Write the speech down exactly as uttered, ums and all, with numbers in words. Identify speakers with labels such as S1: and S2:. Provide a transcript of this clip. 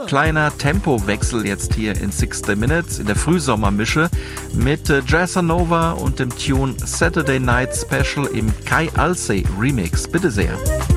S1: Kleiner Tempowechsel jetzt hier in sixty Minutes in der Frühsommermische mit äh, Jazzanova und dem Tune Saturday Night Special im Kai Alsey Remix. Bitte sehr.